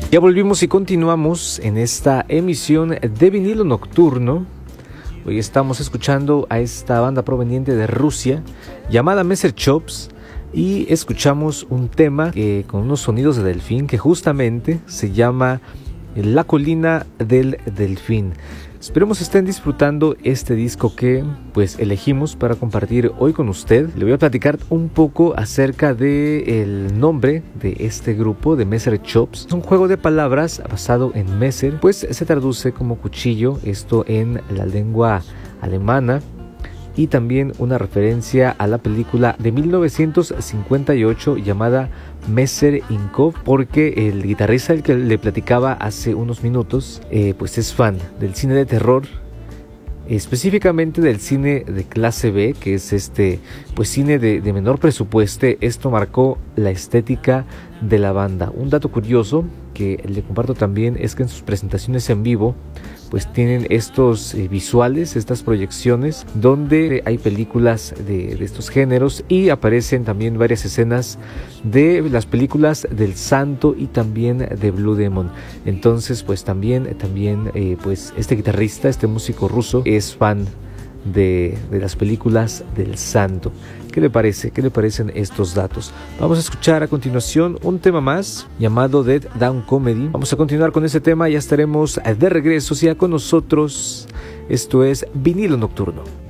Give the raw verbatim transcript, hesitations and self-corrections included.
Ya volvimos y continuamos en esta emisión de Vinilo Nocturno. Hoy estamos escuchando a esta banda proveniente de Rusia llamada Messer Chops y escuchamos un tema eh, con unos sonidos de delfín que justamente se llama La Colina del Delfín. Esperemos estén disfrutando este disco que pues elegimos para compartir hoy con usted. Le voy a platicar un poco acerca del nombre de este grupo, de Messer Chops. Es un juego de palabras basado en Messer, pues se traduce como cuchillo, esto en la lengua alemana, y también una referencia a la película de mil novecientos cincuenta y ocho llamada Messer in Kov, porque el guitarrista el que le platicaba hace unos minutos eh, pues es fan del cine de terror, específicamente del cine de clase B, que es este pues cine de, de menor presupuesto. Esto marcó la estética de la banda. Un dato curioso que le comparto también es que en sus presentaciones en vivo pues tienen estos eh, visuales, estas proyecciones donde hay películas de, de estos géneros, y aparecen también varias escenas de las películas del Santo y también de Blue Demon. Entonces pues también, también eh, pues este guitarrista, este músico ruso es fan de, de las películas del Santo. ¿Qué le parece? ¿Qué le parecen estos datos? Vamos a escuchar a continuación un tema más llamado Dead Down Comedy. Vamos a continuar con ese tema, ya estaremos de regreso. Siga con nosotros. Esto es Vinilo Nocturno.